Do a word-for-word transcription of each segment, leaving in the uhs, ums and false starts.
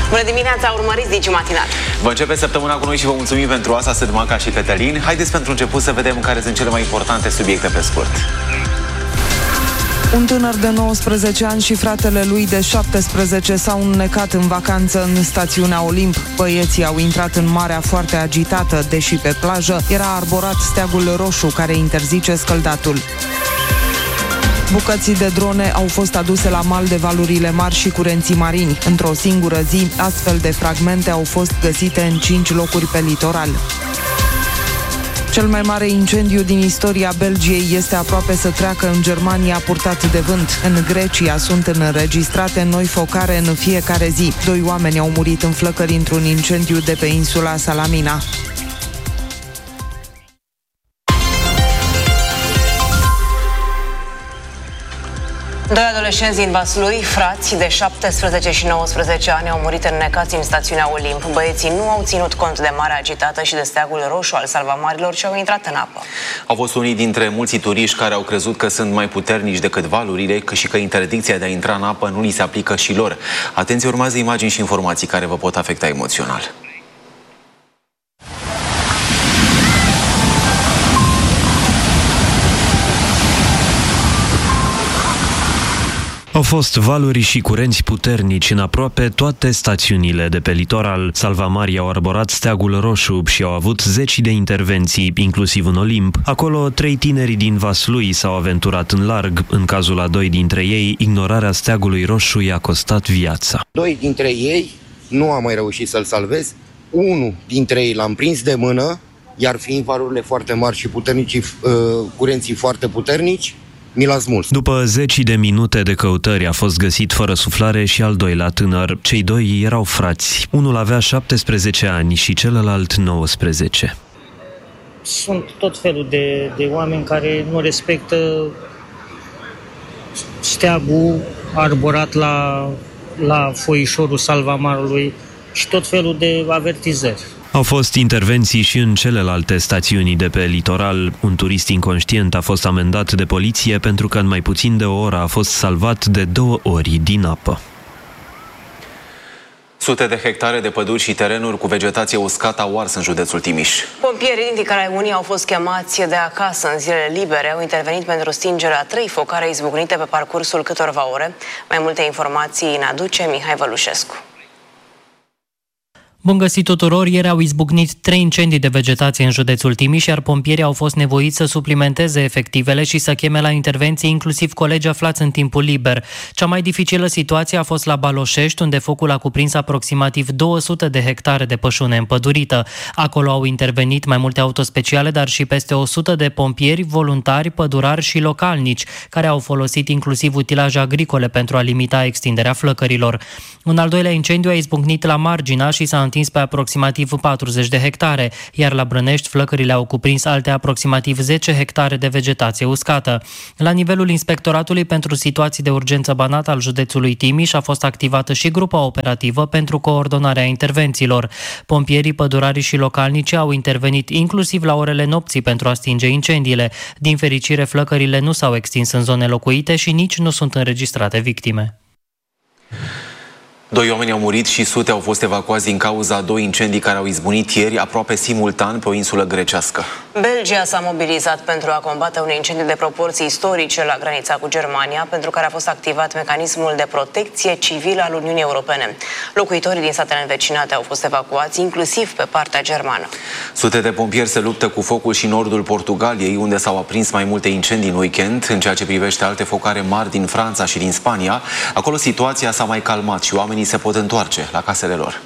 Bună dimineața, urmăriți Digi Matinal. Vă începe săptămâna cu noi și vă mulțumim pentru asta, Sedmaca și Cătălin. Haideți pentru început să vedem care sunt cele mai importante subiecte pe scurt. Un tânăr de nouăsprezece ani și fratele lui de șaptesprezece s-au înnecat în vacanță în stațiunea Olimp. Băieții au intrat în marea foarte agitată, deși pe plajă era arborat steagul roșu care interzice scăldatul. Bucăți de drone au fost aduse la mal de valurile mari și curenții marini. Într-o singură zi, astfel de fragmente au fost găsite în cinci locuri pe litoral. Cel mai mare incendiu din istoria Belgiei este aproape să treacă în Germania purtat de vânt. În Grecia sunt înregistrate noi focare în fiecare zi. Doi oameni au murit în flăcări într-un incendiu de pe insula Salamina. Doi adolescenți din Vaslui, frați de șaptesprezece și nouăsprezece ani, au murit înnecați în stațiunea Olimp. Băieții nu au ținut cont de marea agitată și de steagul roșu al salvamarilor și au intrat în apă. Au fost unii dintre mulți turiști care au crezut că sunt mai puternici decât valurile și că interdicția de a intra în apă nu li se aplică și lor. Atenție, urmează imagini și informații care vă pot afecta emoțional. Au fost valuri și curenți puternici în aproape toate stațiunile de pe litoral. Salvamarii au arborat steagul roșu și au avut zeci de intervenții, inclusiv în Olimp. Acolo, trei tineri din Vaslui s-au aventurat în larg. În cazul a doi dintre ei, ignorarea steagului roșu i-a costat viața. Doi dintre ei nu am mai reușit să-l salvez. Unul dintre ei l-am prins de mână, iar fiind valurile foarte mari și puternici, uh, curenții foarte puternici, mi l-a smuls. După zeci de minute de căutări a fost găsit fără suflare și al doilea tânăr. Cei doi erau frați. Unul avea șaptesprezece ani și celălalt nouăsprezece. Sunt tot felul de, de oameni care nu respectă steagul arborat la, la foișorul salvamarului și tot felul de avertizări. Au fost intervenții și în celelalte stațiuni de pe litoral. Un turist inconștient a fost amendat de poliție pentru că în mai puțin de o oră a fost salvat de două ori din apă. Sute de hectare de păduri și terenuri cu vegetație uscată au ars în județul Timiș. Pompierii din Caraimuni au fost chemați de acasă în zilele libere. Au intervenit pentru stingerea trei focare izbucnite pe parcursul câtorva ore. Mai multe informații ne aduce Mihai Vălușescu. Bun găsit tuturor! Ieri au izbucnit trei incendii de vegetație în județul Timiș, iar pompierii au fost nevoiți să suplimenteze efectivele și să cheme la intervenție inclusiv colegi aflați în timpul liber. Cea mai dificilă situație a fost la Baloșești, unde focul a cuprins aproximativ două sute de hectare de pășune împădurită. Acolo au intervenit mai multe autospeciale, dar și peste o sută de pompieri, voluntari, pădurari și localnici, care au folosit inclusiv utilaje agricole pentru a limita extinderea flăcărilor. Un al doilea incendiu a izbucnit la Margina și s-a întins pe aproximativ patruzeci de hectare, iar la Brănești flăcările au cuprins alte aproximativ zece hectare de vegetație uscată. La nivelul Inspectoratului pentru Situații de Urgență Banat al județului Timiș a fost activată și grupa operativă pentru coordonarea intervențiilor. Pompierii, pădurarii și localnici au intervenit inclusiv la orele nopții pentru a stinge incendiile. Din fericire, flăcările nu s-au extins în zone locuite și nici nu sunt înregistrate victime. Doi oameni au murit și sute au fost evacuați din cauza a două incendii care au izbunit ieri aproape simultan pe o insulă grecească. Belgia s-a mobilizat pentru a combate un incendiu de proporții istorice la granița cu Germania, pentru care a fost activat mecanismul de protecție civilă al Uniunii Europene. Locuitorii din statele învecinate au fost evacuați, inclusiv pe partea germană. Sute de pompieri se luptă cu focul și în nordul Portugaliei, unde s-au aprins mai multe incendii în weekend. În ceea ce privește alte focare mari din Franța și din Spania, acolo situația s-a mai calmat și oamenii se pot întoarce la casele lor.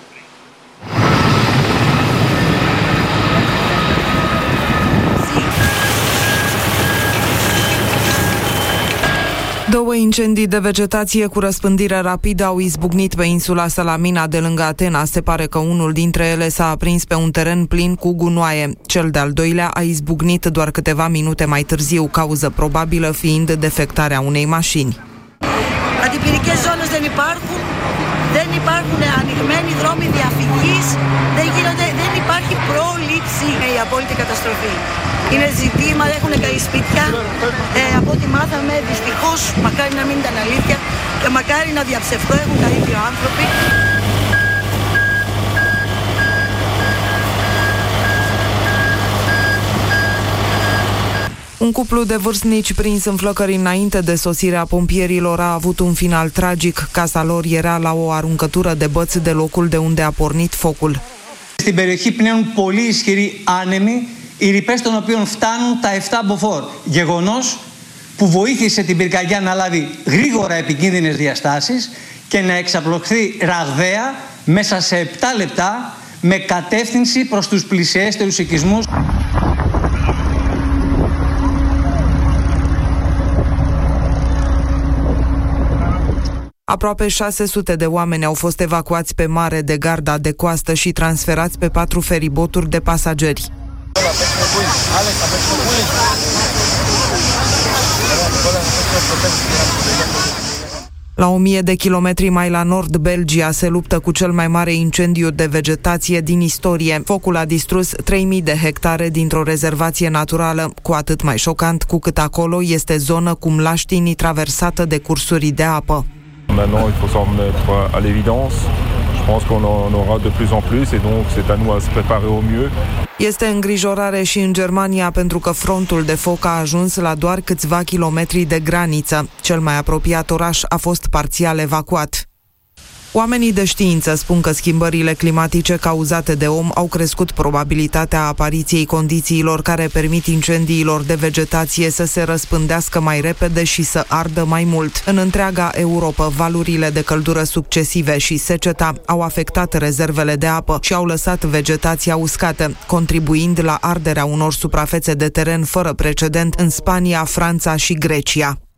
Două incendii de vegetație cu răspândire rapidă au izbucnit pe insula Salamina de lângă Atena. Se pare că unul dintre ele s-a aprins pe un teren plin cu gunoaie. Cel de-al doilea a izbucnit doar câteva minute mai târziu, cauză probabilă fiind defectarea unei mașini. Αντιπυρικές ζώνες δεν υπάρχουν, δεν υπάρχουν ανοιγμένοι δρόμοι διαφυγής, δεν, γίνονται, δεν υπάρχει πρόληψη. Η απόλυτη καταστροφή. Είναι ζητήματα, έχουν καεί σπίτια, ε, από ό,τι μάθαμε δυστυχώς, μακάρι να μην ήταν αλήθεια και μακάρι να διαψευδώ, έχουν καεί δύο άνθρωποι. Un cuplu de vârstnici prins în flăcări înainte de sosirea pompierilor a avut un final tragic. Casa lor era la o aruncătură de băți de locul de unde a pornit focul. Στην περιοχή πνέουν πολύ ισχυροί άνεμοι, οι ρηπές των οποίων φτάνουν τα επτά μποφόρ. Γεγονός που βοήθησε την πυρκαγιά να λάβει γρήγορα επικίνδυνες διαστάσεις και να εξαπλωθεί ραγδαία μέσα σε επτά λεπτά με κατεύθυνση προς τους πλησιέστερους οικισμούς. Aproape șase sute de oameni au fost evacuați pe mare de garda de coastă și transferați pe patru feriboturi de pasageri. La o mie de kilometri mai la nord, Belgia se luptă cu cel mai mare incendiu de vegetație din istorie. Focul a distrus trei mii de hectare dintr-o rezervație naturală, cu atât mai șocant cu cât acolo este zonă cu mlaștinii traversată de cursuri de apă. Maintenant, il faut s'en remettre à l'évidence. Je pense qu'on en aura de plus en plus et donc c'est à nous à se préparer au mieux. Este îngrijorare și în Germania pentru că frontul de foc a ajuns la doar câțiva kilometri de graniță. Cel mai apropiat oraș a fost parțial evacuat. Oamenii de știință spun că schimbările climatice cauzate de om au crescut probabilitatea apariției condițiilor care permit incendiilor de vegetație să se răspândească mai repede și să ardă mai mult. În întreaga Europă, valurile de căldură succesive și seceta au afectat rezervele de apă și au lăsat vegetația uscată, contribuind la arderea unor suprafețe de teren fără precedent în Spania, Franța și Grecia.